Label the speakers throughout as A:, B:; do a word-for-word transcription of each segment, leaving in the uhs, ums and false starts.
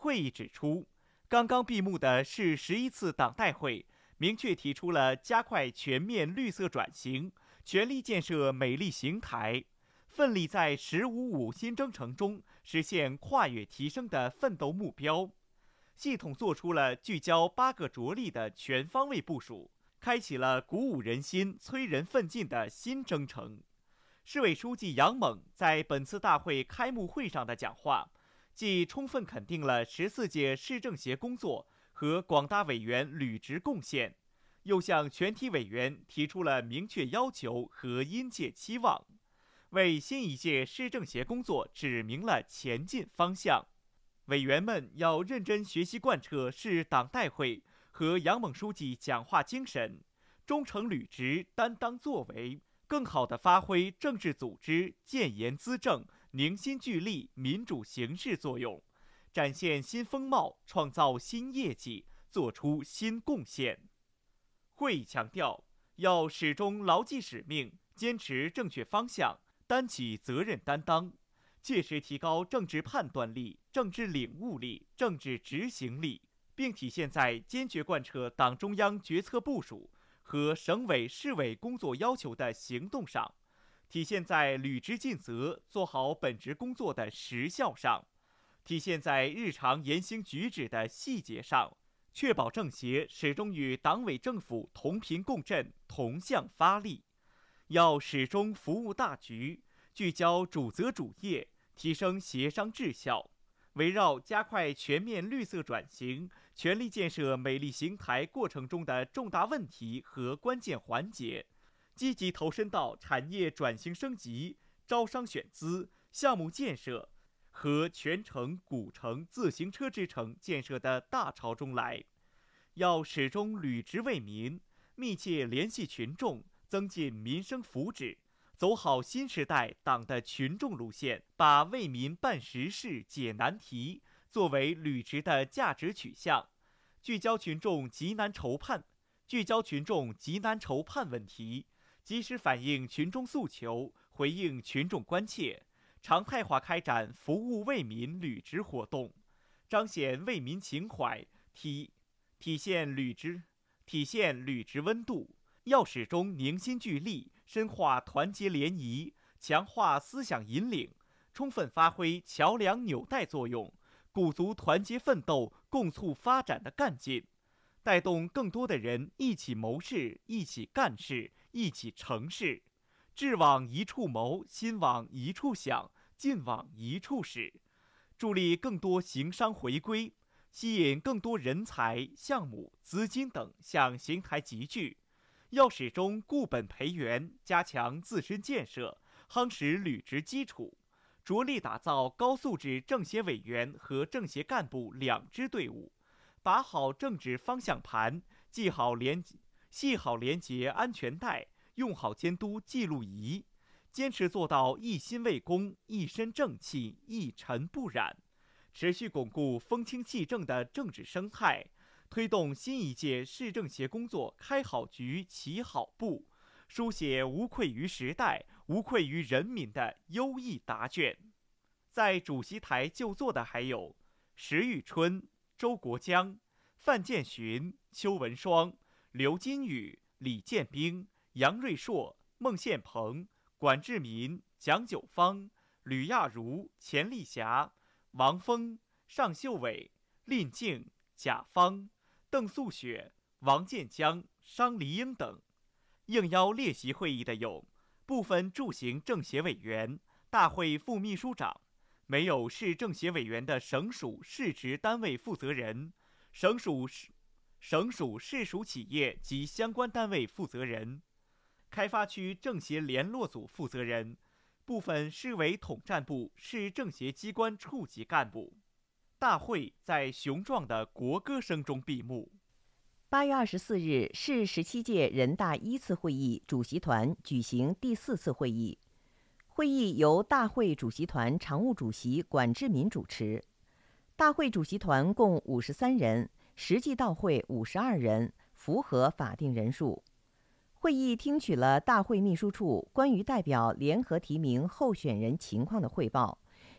A: 会议指出，刚刚闭幕的是十一次党代会，明确提出了加快全面绿色转型、全力建设美丽邢台，奋力在“十五五”新征程中实现跨越提升的奋斗目标，系统做出了聚焦八个着力的全方位部署，开启了鼓舞人心、催人奋进的新征程。市委书记杨猛在本次大会开幕会上的讲话，既充分肯定了十四届市政协工作和广大委员履职贡献，又向全体委员提出了明确要求和殷切期望，为新一届市政协工作指明了前进方向。委员们要认真学习贯彻市党代会和杨猛书记讲话精神，忠诚履职，担当作为，更好地发挥政治组织建言资政、凝心聚力、民主形势作用，展现新风貌，创造新业绩，做出新贡献。会议强调，要始终牢记使命，坚持正确方向，担起责任担当，切实提高政治判断力、政治领悟力、政治执行力，并体现在坚决贯彻党中央决策部署和省委市委工作要求的行动上，体现在履职尽责、做好本职工作的实效上，体现在日常言行举止的细节上，确保政协始终与党委政府同频共振、同向发力。要始终服务大局，聚焦主责主业，提升协商质效，围绕加快全面绿色转型、全力建设美丽邢台过程中的重大问题和关键环节，积极投身到产业转型升级、招商选资、项目建设和全程古城自行车之城建设的大潮中来。要始终履职为民，密切联系群众，增进民生福祉，走好新时代党的群众路线，把为民办实事、解难题作为履职的价值取向，聚焦群众急难愁盼，聚焦群众急难愁盼问题，及时反映群众诉求，回应群众关切，常态化开展服务为民履职活动，彰显为民情怀，体体现履职体现履职温度。要始终凝心聚力，深化团结联谊，强化思想引领，充分发挥桥梁纽带作用，鼓足团结奋斗、共促发展的干劲，带动更多的人一起谋事、一起干事、一起成事，志往一处谋，心往一处想，劲往一处使，助力更多行商回归，吸引更多人才、项目、资金等向邢台集聚。要始终固本培元，加强自身建设，夯实履职基础，着力打造高素质政协委员和政协干部两支队伍，把好政治方向盘，系好连系好连结安全带，用好监督记录仪，坚持做到一心为公、一身正气、一尘不染，持续巩固风清气正的政治生态，推动新一届市政协工作开好局、起好步，书写无愧于时代、无愧于人民的优异答卷。在主席台就座的还有石玉春、周国江、范建勋、邱文双、刘金宇、李建兵、杨瑞硕、孟宪鹏、管志民、蒋九芳、吕亚茹、钱丽霞、王峰、尚秀伟、令静、贾方、邓素雪、王建江、商黎英等。应邀列席会议的有部分驻邢政协委员、大会副秘书长，没有市政协委员的省属市直单位负责人、省属市省属市属企业及相关单位负责人、开发区政协联络组负责人、部分市委统战部市政协机关处级干部。大会在雄壮的国歌声中闭幕。
B: 八月二十四日，市十七届人大一次会议主席团举行第四次会议。会议由大会主席团常务主席管志民主持。大会主席团共五十三人，实际到会五十二人，符合法定人数。会议听取了大会秘书处关于代表联合提名候选人情况的汇报，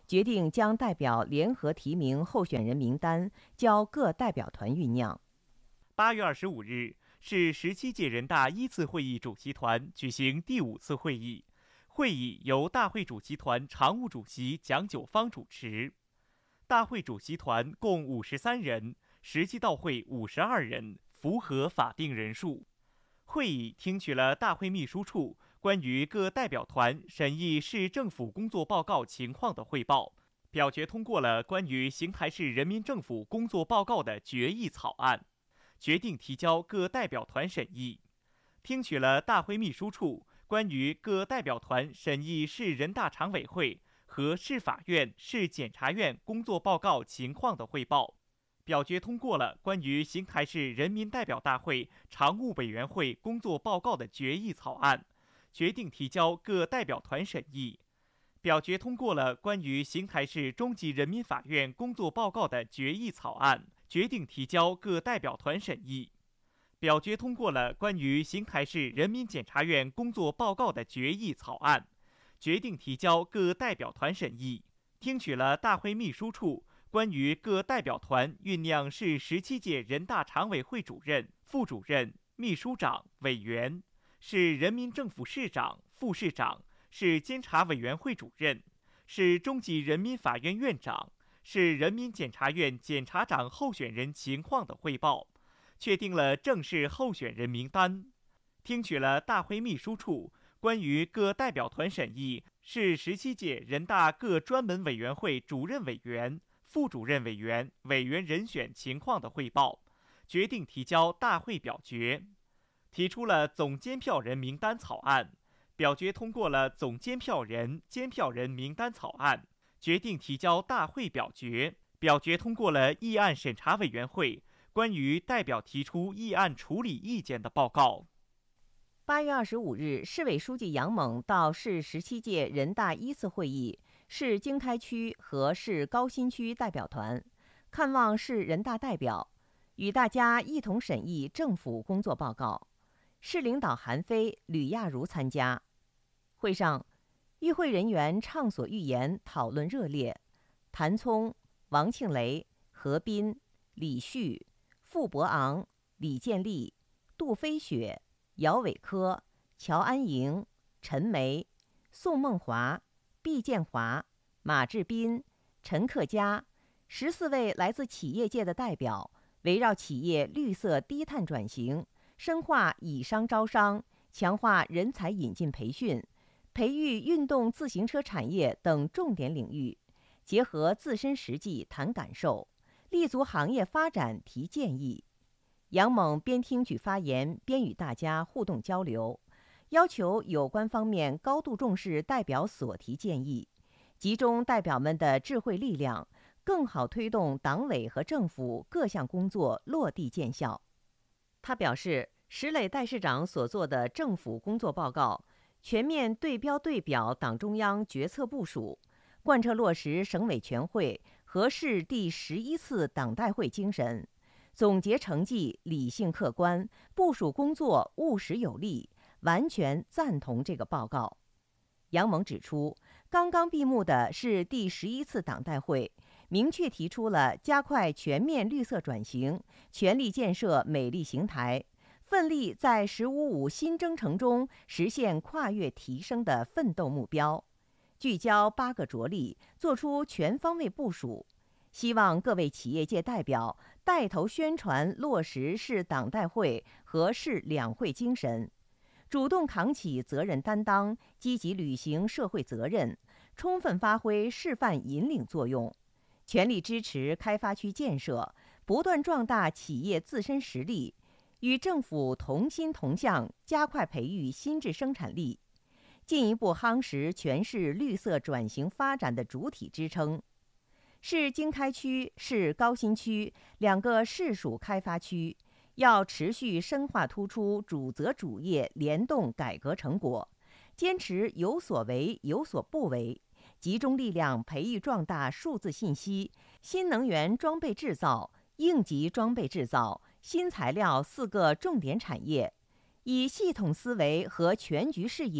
B: 决定将代表联合提名候选人名单交各代表团酝酿。
A: 八月二十五日是十七届人大一次会议主席团举行第五次会议，会议由大会主席团常务主席蒋九芳主持。大会主席团共五十三人，实际到会五十二人，符合法定人数。会议听取了大会秘书处关于各代表团审议市政府工作报告情况的汇报，表决通过了关于邢台市人民政府工作报告的决议草案，决定提交各代表团审议。听取了大会秘书处关于各代表团审议市人大常委会和市法院、市检察院工作报告情况的汇报，表决通过了关于邢台市人民代表大会常务委员会工作报告的决议草案，决定提交各代表团审议。表决通过了关于邢台市中级人民法院工作报告的决议草案，决定提交各代表团审议。表决通过了关于邢台市人民检察院工作报告的决议草案，决定提交各代表团审议。听取了大会秘书处关于各代表团酝酿市十七届人大常委会主任、副主任、秘书长、委员、市人民政府市长、副市长、市监察委员会主任、市中级人民法院院长、市人民检察院检察长候选人情况的汇报，确定了正式候选人名单。听取了大会秘书处关于各代表团审议市十七届人大各专门委员会主任委员、副主任委员、委员人选情况的汇报，决定提交大会表决。提出了总监票人名单草案，表决通过了总监票人、监票人名单草案，决定提交大会表决。表决通过了议案审查委员会关于代表提出议案处理意见的报告。
B: 八月二十五日，市委书记杨猛到市十七届人大一次会议市经开区和市高新区代表团，看望市人大代表，与大家一同审议政府工作报告。市领导韩飞、吕亚茹参加。会上，与会人员畅所欲言，讨论热烈。谭聪、王庆雷、何斌、李旭、傅博昂、李建立、杜飞雪、姚伟科、乔安莹、陈梅、宋梦华、毕建华、马志斌、陈克佳十四位来自企业界的代表，围绕企业绿色低碳转型、深化以商招商、强化人才引进培训、培育运动自行车产业等重点领域，结合自身实际谈感受，立足行业发展提建议。杨猛边听取发言边与大家互动交流，要求有关方面高度重视代表所提建议，集中代表们的智慧力量，更好推动党委和政府各项工作落地见效。他表示，石磊代市长所做的政府工作报告，全面对标对表党中央决策部署，贯彻落实省委全会和市第十一次党代会精神，总结成绩理性客观，部署工作务实有力，完全赞同这个报告。杨猛指出，刚刚闭幕的是第十一次党代会，明确提出了加快全面绿色转型、全力建设美丽邢台、奋力在“十五五”新征程中实现跨越提升的奋斗目标，聚焦八个着力，做出全方位部署。希望各位企业界代表带头宣传落实市党代会和市两会精神，主动扛起责任担当，积极履行社会责任，充分发挥示范引领作用，全力支持开发区建设，不断壮大企业自身实力，与政府同心同向，加快培育新质生产力，进一步夯实全市绿色转型发展的主体支撑。市经开区、市高新区两个市属开发区，要持续深化突出主责主业联动改革成果，坚持有所为有所不为，集中力量培育壮大数字信息、新能源装备制造、应急装备制造、新材料四个重点产业，以系统思维和全局视野，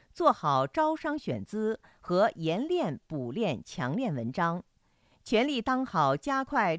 B: 做好招商选资和研练、补练、强练文章，全力当好加快